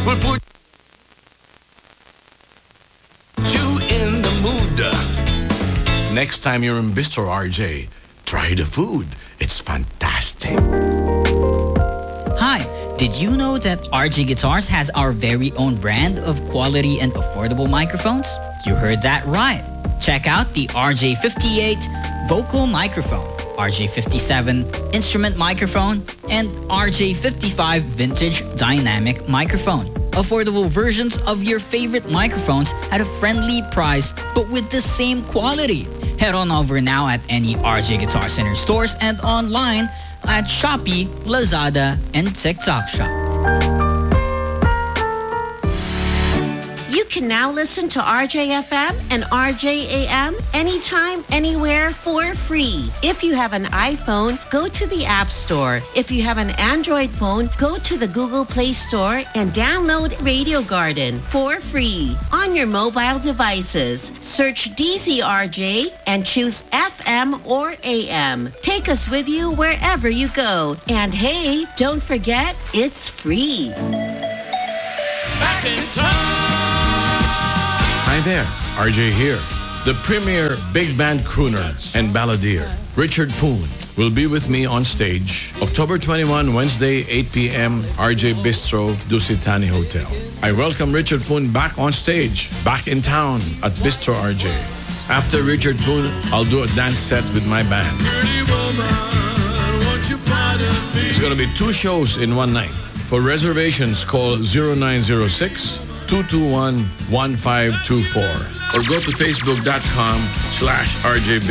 will put you in the mood. Next time you're in Bistro RJ, try the food. It's fantastic. Hi, did you know that RJ Guitars has our very own brand of quality and affordable microphones? You heard that right. Check out the RJ58 vocal microphone, RJ57 instrument microphone, and RJ55 vintage dynamic microphone. Affordable versions of your favorite microphones at a friendly price, but with the same quality. Head on over now at any RJ Guitar Center stores and online at Shopee, Lazada, and TikTok Shop. You can now listen to RJFM and RJAM anytime, anywhere for free. If you have an iPhone, go to the App Store. If you have an Android phone, go to the Google Play Store and download Radio Garden for free on your mobile devices. Search DZRJ and choose FM or AM. Take us with you wherever you go. And hey, don't forget, it's free. Back in time. Hi there, RJ here. The premier big band crooner and balladeer, Richard Poon, will be with me on stage October 21, Wednesday, 8 p.m., RJ Bistro, Dusitani Hotel. I welcome Richard Poon back on stage, back in town at Bistro RJ. After Richard Poon, I'll do a dance set with my band. It's going to be 2 shows in one night. For reservations, call 0906-221-1524 or go to facebook.com/RJ